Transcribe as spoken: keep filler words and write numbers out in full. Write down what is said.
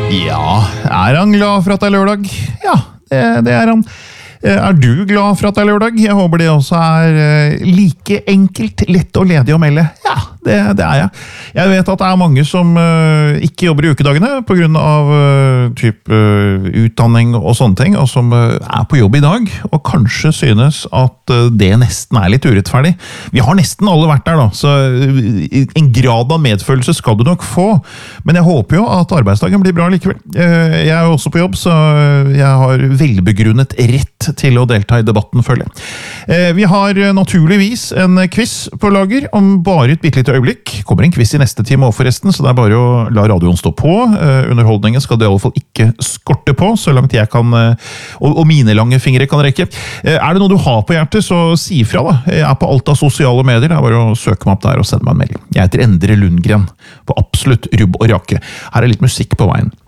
Ja, er han glad for at det er lørdag? Ja, det, det er han. Er du glad for at det er lørdag? Jeg håper det også er like enkelt, lett og ledig å melde. Ja, det, det er jeg. Jeg vet at det er mange som uh, ikke jobber i ukedagene på grunn av uh, typ, uh, utdanning og sånne ting, og som uh, er på jobb i dag, og kanskje synes at uh, det nesten er litt urettferdig. Vi har nesten alle vært der da, så uh, en grad av medfølelse skal du nok få, men jeg håper jo at arbeidsdagen blir bra likevel. Uh, jeg er også på jobb, så jeg har velbegrunnet rett til å delta i debatten, føler jeg. Uh, vi har naturligvis en quiz på lager om bare et bittelite øyeblikk. Kommer en quiz i neste time også forresten, så det er bare å la radioen stå på. Uh, underholdningen skal det i alle fall ikke skorte på, så langt jeg kan, uh, og, og mine lange fingre kan rekke. Uh, er det noe du har på hjertet, så si ifra da. Jeg er på alt av sosiale medier, det er bare å søke meg opp der og sende meg en melding. Jeg heter Endre Lundgren, på absolutt rubb og rake. Her er litt musikk på veien.